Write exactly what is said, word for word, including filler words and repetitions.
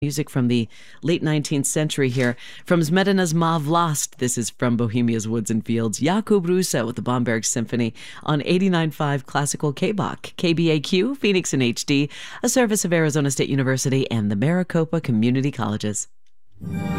Music from the late nineteenth century here. From Smetana's Ma Vlast, this is from Bohemia's Woods and Fields. Jakub Rusa with the Bomberg Symphony on eighty-nine point five Classical K-Bach. K B A Q, Phoenix in H D, a service of Arizona State University and the Maricopa Community Colleges.